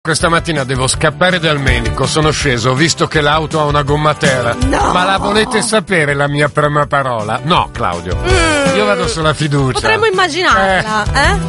Questa mattina devo scappare dal medico, sono sceso, ho visto che l'auto ha una gommatera. No! Ma la volete sapere la mia prima parola? No, Claudio. Io vado sulla fiducia. Potremmo immaginarla, eh?